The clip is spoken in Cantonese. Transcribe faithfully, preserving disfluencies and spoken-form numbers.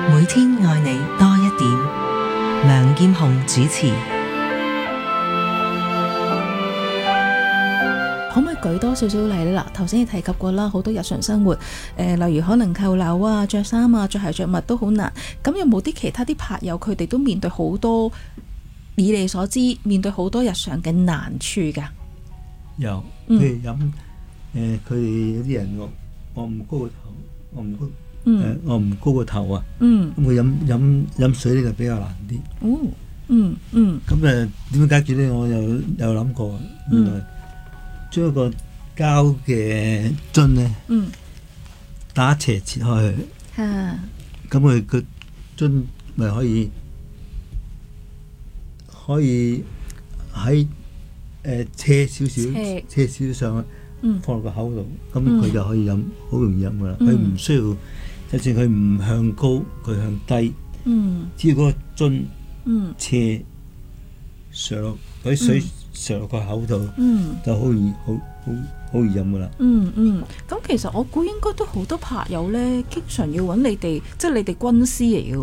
每天愛你多一點。梁劍雄主持。 可唔可以舉多少少例咧？嗱，頭先你提及過啦，好多日常生活，誒、呃，例如可能扣鈕啊、着衫啊、着鞋着襪都好難。咁有冇啲其他啲拍友，佢哋都面對好多，以你所知，面對好多日常嘅難處㗎？ 有，譬嗯如飲，誒、呃，佢哋有啲人我我唔高個頭，我唔高，誒、 嗯呃，我唔高個頭啊， 嗯， 咁佢飲飲飲水呢就比較難啲。 哦，嗯嗯， 咁誒點樣解決咧？我有有諗過，原來將一個膠嘅樽咧， 嗯， 打斜切開去， 嚇， 咁佢個樽咪可以可以喺誒斜少少斜斜少少上去， 嗯放落個口度，咁嗯佢就可以飲，好容易飲噶啦。 嗯佢唔需要，就算佢唔向高，佢向低， 嗯只要嗰個樽嗯斜上落嗰啲水上落個口度， 嗯就好易好好好易飲噶啦。 嗯嗯，咁其實我估應該都好多拍友咧，經常要揾你哋，即係你哋軍師嚟嘅